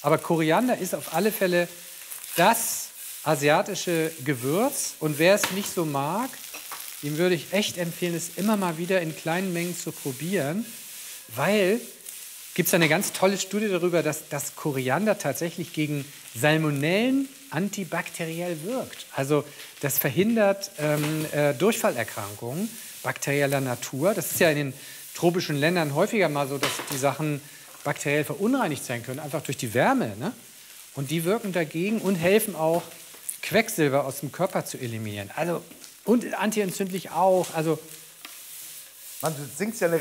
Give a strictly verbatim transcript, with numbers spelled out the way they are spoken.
Aber Koriander ist auf alle Fälle das asiatische Gewürz. Und wer es nicht so mag, dem würde ich echt empfehlen, es immer mal wieder in kleinen Mengen zu probieren. Weil gibt es eine ganz tolle Studie darüber, dass das Koriander tatsächlich gegen Salmonellen antibakteriell wirkt. Also das verhindert ähm, äh, Durchfallerkrankungen bakterieller Natur. Das ist ja in den tropischen Ländern häufiger mal so, dass die Sachen bakteriell verunreinigt sein können, einfach durch die Wärme. Ne? Und die wirken dagegen und helfen auch, Quecksilber aus dem Körper zu eliminieren. Also, und antientzündlich auch. Also, Man, du singst ja eine